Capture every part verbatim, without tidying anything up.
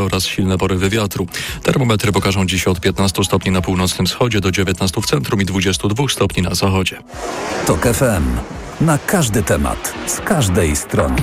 oraz silne porywy wiatru. Termometry pokażą dziś od piętnastu stopni na północnym wschodzie do dziewiętnastu w centrum i dwudziestu dwóch stopni na zachodzie. TOK F M. Na każdy temat, z każdej strony.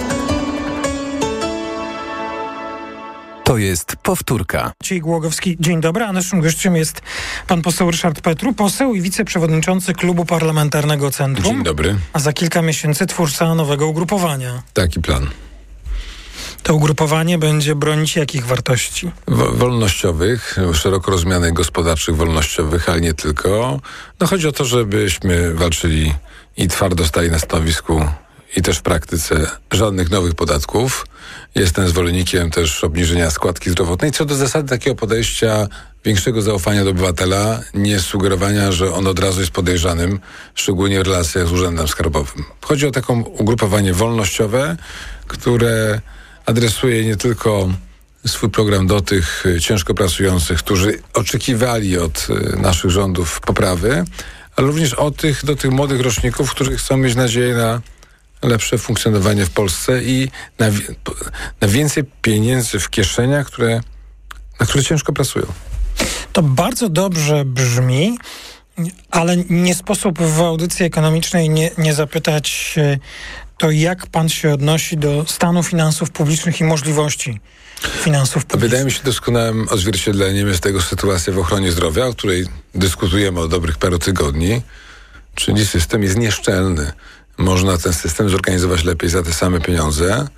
To jest powtórka. Maciej Głogowski, dzień dobry, a naszym gościem jest pan poseł Ryszard Petru, poseł i wiceprzewodniczący Klubu Parlamentarnego Centrum. Dzień dobry. A za kilka miesięcy twórca nowego ugrupowania. Taki plan. To ugrupowanie będzie bronić jakich wartości? Wo- wolnościowych, szeroko rozumianych gospodarczych, wolnościowych, ale nie tylko. No chodzi o to, żebyśmy walczyli i twardo stali na stanowisku i też w praktyce żadnych nowych podatków. Jestem zwolennikiem też obniżenia składki zdrowotnej. Co do zasady takiego podejścia, większego zaufania do obywatela, nie sugerowania, że on od razu jest podejrzanym, szczególnie w relacjach z Urzędem Skarbowym. Chodzi o taką ugrupowanie wolnościowe, które adresuje nie tylko swój program do tych ciężko pracujących, którzy oczekiwali od naszych rządów poprawy, ale również o tych, do tych młodych roczników, którzy chcą mieć nadzieję na lepsze funkcjonowanie w Polsce i na, na więcej pieniędzy w kieszeniach, które, na które ciężko pracują. To bardzo dobrze brzmi, ale nie sposób w audycji ekonomicznej nie, nie zapytać to, jak pan się odnosi do stanu finansów publicznych i możliwości finansów publicznych. Wydaje mi się doskonałym odzwierciedleniem jest tego sytuacja w ochronie zdrowia, o której dyskutujemy od dobrych paru tygodni, czyli system jest nieszczelny. Można ten system zorganizować lepiej za te same pieniądze.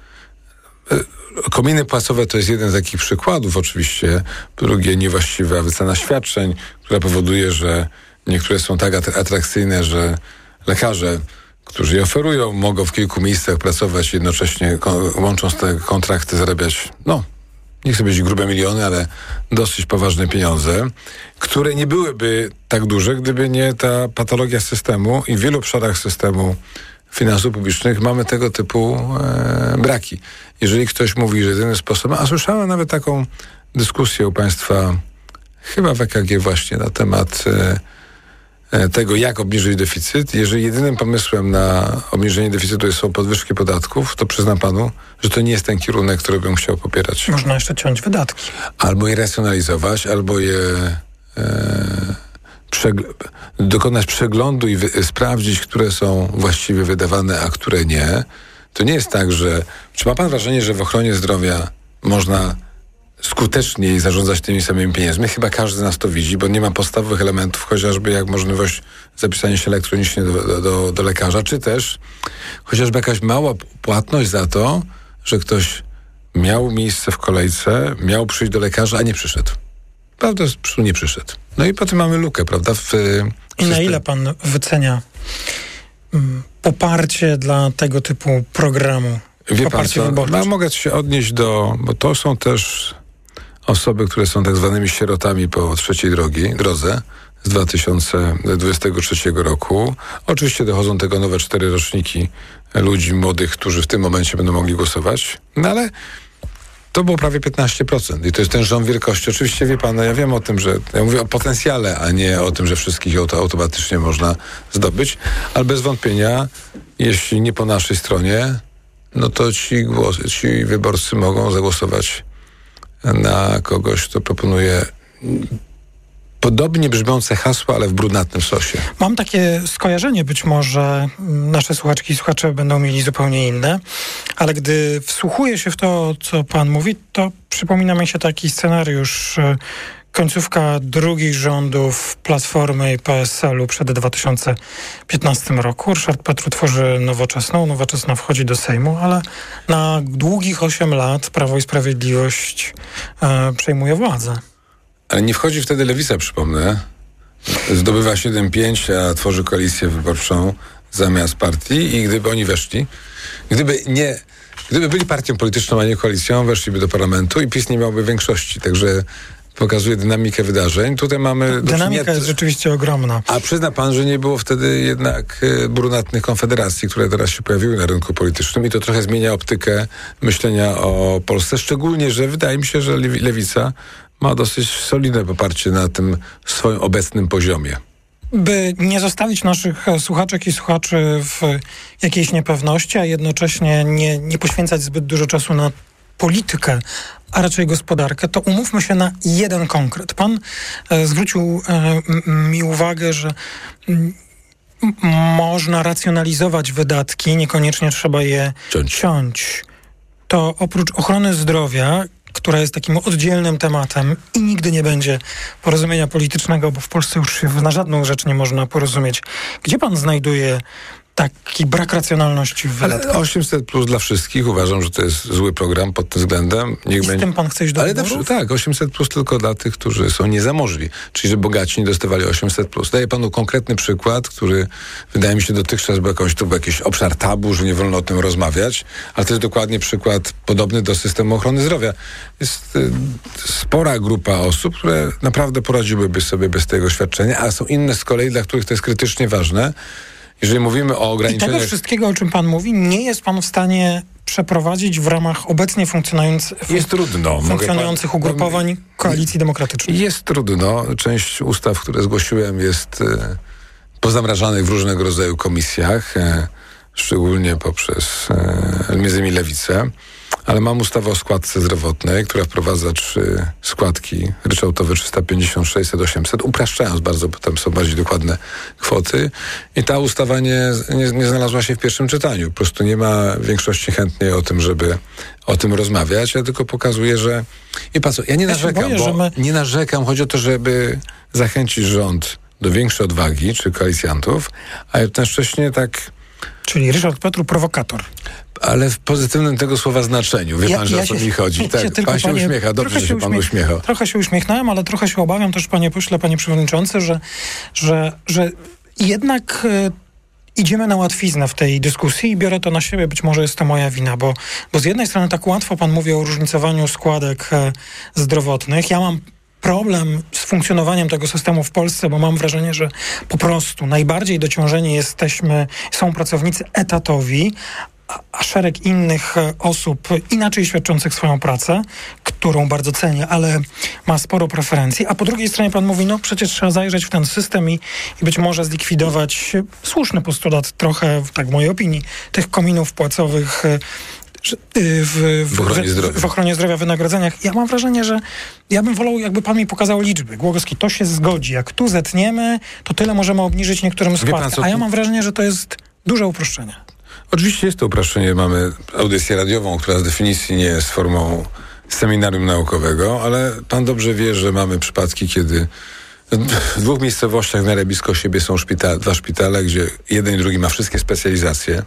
Kominy płacowe to jest jeden z takich przykładów oczywiście. Drugie, niewłaściwa wycena świadczeń, która powoduje, że niektóre są tak atrakcyjne, że lekarze, którzy je oferują, mogą w kilku miejscach pracować jednocześnie, łącząc te kontrakty, zarabiać, no, nie chcę powiedzieć grube miliony, ale dosyć poważne pieniądze, które nie byłyby tak duże, gdyby nie ta patologia systemu i w wielu obszarach systemu finansów publicznych mamy tego typu e, braki. Jeżeli ktoś mówi, że jedynym sposobem, a słyszałem nawet taką dyskusję u państwa, chyba w E K G właśnie, na temat e, tego, jak obniżyć deficyt. Jeżeli jedynym pomysłem na obniżenie deficytu są podwyżki podatków, to przyznam panu, że to nie jest ten kierunek, który bym chciał popierać. Można jeszcze ciąć wydatki. Albo je racjonalizować, albo je e, przegl- dokonać przeglądu i wy- sprawdzić, które są właściwie wydawane, a które nie. To nie jest tak, że... Czy ma pan wrażenie, że w ochronie zdrowia można skuteczniej zarządzać tymi samymi pieniędzmi? Chyba każdy z nas to widzi, bo nie ma podstawowych elementów, chociażby jak możliwość zapisania się elektronicznie do, do, do lekarza, czy też chociażby jakaś mała płatność za to, że ktoś miał miejsce w kolejce, miał przyjść do lekarza, a nie przyszedł. Prawda, nie przyszedł. No i potem mamy lukę, prawda? W, w I na ile pan wycenia mm, poparcie dla tego typu programu? Wie poparcie pan co, wyborcze? no, mogę się odnieść do... Bo to są też osoby, które są tak zwanymi sierotami po trzeciej drogi, drodze z dwa tysiące dwudziestego trzeciego roku. Oczywiście dochodzą do tego nowe cztery roczniki ludzi młodych, którzy w tym momencie będą mogli głosować. No ale to było prawie piętnaście procent i to jest ten rząd wielkości. Oczywiście wie pan, no ja wiem o tym, że ja mówię o potencjale, a nie o tym, że wszystkich auto automatycznie można zdobyć, ale bez wątpienia, jeśli nie po naszej stronie, no to ci, głos, ci wyborcy mogą zagłosować na kogoś, kto proponuje podobnie brzmiące hasła, ale w brunatnym sosie. Mam takie skojarzenie, być może nasze słuchaczki i słuchacze będą mieli zupełnie inne, ale gdy wsłuchuję się w to, co pan mówi, to przypomina mi się taki scenariusz, końcówka drugich rządów Platformy i P S L u przed dwa tysiące piętnastym roku. Ryszard Petru tworzy Nowoczesną, Nowoczesna wchodzi do Sejmu, ale na długich osiem lat Prawo i Sprawiedliwość e, przejmuje władzę. Ale nie wchodzi wtedy Lewica, przypomnę. Zdobywa siedem pięć, a tworzy koalicję wyborczą zamiast partii i gdyby oni weszli, gdyby nie, gdyby byli partią polityczną, a nie koalicją, weszliby do parlamentu i PiS nie miałby większości. Także pokazuje dynamikę wydarzeń. Tutaj mamy... Dynamika do... jest rzeczywiście ogromna. A przyzna pan, że nie było wtedy jednak brunatnych konfederacji, które teraz się pojawiły na rynku politycznym i to trochę zmienia optykę myślenia o Polsce. Szczególnie, że wydaje mi się, że Lewica ma dosyć solidne poparcie na tym swoim obecnym poziomie. By nie zostawić naszych słuchaczek i słuchaczy w jakiejś niepewności, a jednocześnie nie, nie poświęcać zbyt dużo czasu na politykę, a raczej gospodarkę, to umówmy się na jeden konkret. Pan e, zwrócił e, m, mi uwagę, że m, można racjonalizować wydatki, niekoniecznie trzeba je Ciąć. ciąć. To oprócz ochrony zdrowia, która jest takim oddzielnym tematem i nigdy nie będzie porozumienia politycznego, bo w Polsce już się na żadną rzecz nie można porozumieć. Gdzie pan znajduje taki brak racjonalności w wydatkach? Ale osiemset plus dla wszystkich, uważam, że to jest zły program pod tym względem. Niech I z będzie... tym pan chce iść do Ale wyborów? dobrze, tak, osiemset plus tylko dla tych, którzy są niezamożni. Czyli, że bogaci nie dostawali osiemset plus. Daję panu konkretny przykład, który wydaje mi się dotychczas był, jakąś, to był jakiś obszar tabu, że nie wolno o tym rozmawiać, ale to jest dokładnie przykład podobny do systemu ochrony zdrowia. Jest y, spora grupa osób, które naprawdę poradziłyby sobie bez tego świadczenia, a są inne z kolei, dla których to jest krytycznie ważne. Jeżeli mówimy o I ograniczeniach... tego wszystkiego, o czym pan mówi, nie jest pan w stanie przeprowadzić w ramach obecnie funkcjonujących, Jest trudno. funkcjonujących Mogę pan- ugrupowań Koalicji Demokratycznej. Jest trudno. Część ustaw, które zgłosiłem, jest e, pozamrażanych w różnego rodzaju komisjach, e, szczególnie poprzez e, między innymi Lewicę. Ale mam ustawę o składce zdrowotnej, która wprowadza trzy składki ryczałtowe trzysta pięćdziesiąt, sześćset, osiemset, upraszczając bardzo, bo tam są bardziej dokładne kwoty. I ta ustawa nie, nie, nie znalazła się w pierwszym czytaniu. Po prostu nie ma większości chętnej o tym, żeby o tym rozmawiać. Ja tylko pokazuję, że... I pan co, ja nie Ja się narzekam, boję, bo że my- nie narzekam. Chodzi o to, żeby zachęcić rząd do większej odwagi, czy koalicjantów, a jednocześnie tak... Czyli Ryszard Petru, prowokator. Ale w pozytywnym tego słowa znaczeniu. Wie pan, że o co mi chodzi. ja Tak, się tylko, pan się panie, uśmiecha. Dobrze, trochę że się pan uśmiech- uśmiechał. Trochę się uśmiechnąłem, ale trochę się obawiam też, panie pośle, panie przewodniczący, że, że, że jednak e, idziemy na łatwiznę w tej dyskusji i biorę to na siebie. Być może jest to moja wina, bo, bo z jednej strony tak łatwo pan mówi o różnicowaniu składek e, zdrowotnych. Ja mam problem z funkcjonowaniem tego systemu w Polsce, bo mam wrażenie, że po prostu najbardziej dociążeni jesteśmy, są pracownicy etatowi, a, a szereg innych e, osób inaczej świadczących swoją pracę, którą bardzo cenię, ale ma sporo preferencji, a po drugiej stronie pan mówi, no przecież trzeba zajrzeć w ten system i, i być może zlikwidować e, słuszny postulat trochę, tak w mojej opinii, tych kominów płacowych e, że, y, w, w, W ochronie zdrowia. w ochronie zdrowia, wynagrodzeniach. Ja mam wrażenie, że ja bym wolał, jakby pan mi pokazał liczby. Głogowski, to się zgodzi. Jak tu zetniemy, to tyle możemy obniżyć niektórym pan, składkę. co A ja tu- mam wrażenie, że to jest duże uproszczenie. Oczywiście jest to uproszczenie. Mamy audycję radiową, która z definicji nie jest formą seminarium naukowego, ale pan dobrze wie, że mamy przypadki, kiedy w dwóch miejscowościach w miarę blisko siebie są szpitale, dwa szpitale, gdzie jeden i drugi ma wszystkie specjalizacje.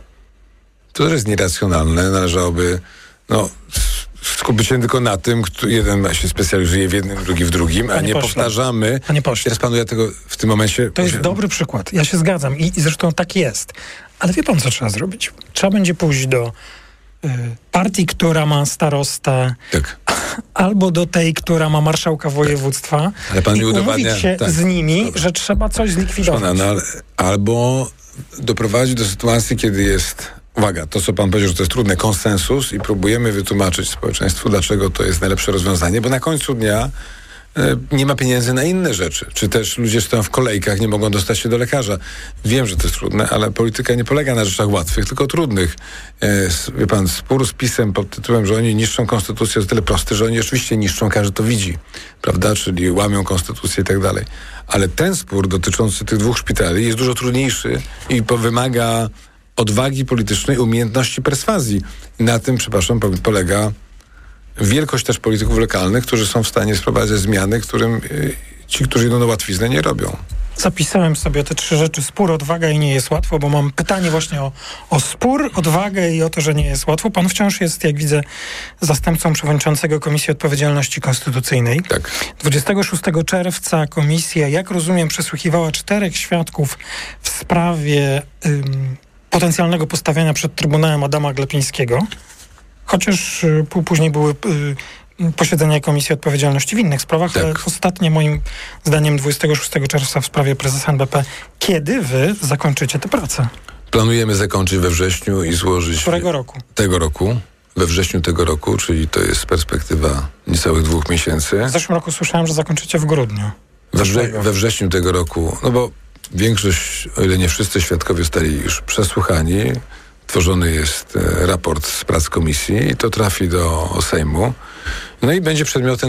To też jest nieracjonalne. Należałoby no, skupić się tylko na tym, kto jeden się specjalizuje w jednym, drugi w drugim, a Panie nie pośle, powtarzamy. Panie pośle. Teraz panu ja tego w tym momencie... To jest dobry przykład. Ja się zgadzam i, i zresztą tak jest. Ale wie pan, co trzeba zrobić? Trzeba będzie pójść do y, partii, która ma starostę, Tak. albo do tej, która ma marszałka województwa Ale pan i mi udowadnia- umówić się tak. z nimi, Dobra. że trzeba coś zlikwidować. Pana, no, ale, albo doprowadzić do sytuacji, kiedy jest, uwaga, to co pan powiedział, że to jest trudny konsensus i próbujemy wytłumaczyć społeczeństwu, dlaczego to jest najlepsze rozwiązanie, bo na końcu dnia e, nie ma pieniędzy na inne rzeczy. Czy też ludzie stoją w kolejkach, nie mogą dostać się do lekarza. Wiem, że to jest trudne, ale polityka nie polega na rzeczach łatwych, tylko trudnych. E, s- wie pan, spór z PiS-em pod tytułem, że oni niszczą konstytucję, jest tyle prosty, że oni oczywiście niszczą, każdy to widzi, prawda, czyli łamią konstytucję i tak dalej. Ale ten spór dotyczący tych dwóch szpitali jest dużo trudniejszy i po- wymaga odwagi politycznej, umiejętności perswazji. I na tym, przepraszam, po- polega wielkość też polityków lokalnych, którzy są w stanie sprowadzać zmiany, którym y, ci, którzy idą na łatwiznę, nie robią. Zapisałem sobie te trzy rzeczy. Spór, odwaga i nie jest łatwo, bo mam pytanie właśnie o, o spór, odwagę i o to, że nie jest łatwo. Pan wciąż jest, jak widzę, zastępcą przewodniczącego Komisji Odpowiedzialności Konstytucyjnej. Tak. dwudziestego szóstego czerwca komisja, jak rozumiem, przesłuchiwała czterech świadków w sprawie ym, potencjalnego postawienia przed Trybunałem Adama Glapińskiego. Chociaż y, p- później były y, posiedzenia Komisji Odpowiedzialności w innych sprawach, Tak. ale ostatnie moim zdaniem dwudziestego szóstego czerwca w sprawie prezesa N B P. Kiedy wy zakończycie tę pracę? Planujemy zakończyć we wrześniu i złożyć... Którego roku? Tego roku. We wrześniu tego roku, czyli to jest perspektywa niecałych dwóch miesięcy. W zeszłym roku słyszałem, że zakończycie w grudniu. We, wrze- we wrześniu tego roku, no bo większość, o ile nie wszyscy świadkowie zostali już przesłuchani, tworzony jest raport z prac komisji i to trafi do Sejmu. No i będzie przedmiotem